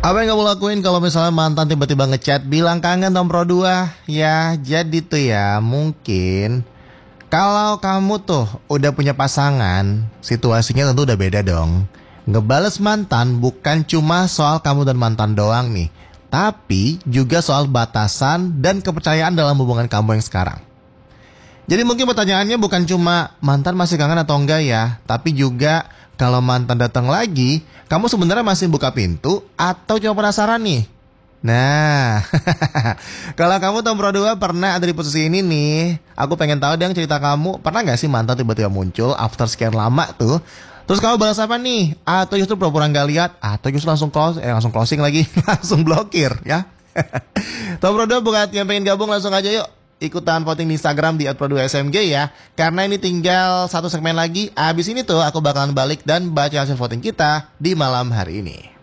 Apa yang kamu lakuin kalau misalnya mantan tiba-tiba ngechat bilang kangen Tom Pro 2? Ya, jadi tuh ya, mungkin kalau kamu tuh udah punya pasangan, situasinya tentu udah beda dong. Ngebales mantan bukan cuma soal kamu dan mantan doang nih, tapi juga soal batasan dan kepercayaan dalam hubungan kamu yang sekarang. Jadi mungkin pertanyaannya bukan cuma mantan masih kangen atau enggak ya, tapi juga kalau mantan datang lagi, kamu sebenarnya masih buka pintu atau cuma penasaran nih? Nah, kalau kamu Tom Pro 2 pernah ada di posisi ini nih, aku pengen tahu dong cerita kamu. Pernah nggak sih mantan tiba-tiba muncul after sekian lama tuh? Terus kamu balas apa nih? Atau justru pura-pura nggak lihat? Atau justru langsung closing lagi, langsung blokir ya? Tom Pro 2 buat yang pengen gabung langsung aja yuk ikutan voting di Instagram di @pro2smg ya. Karena ini tinggal satu segmen lagi. Abis ini tuh aku bakalan balik dan baca hasil voting kita di malam hari ini.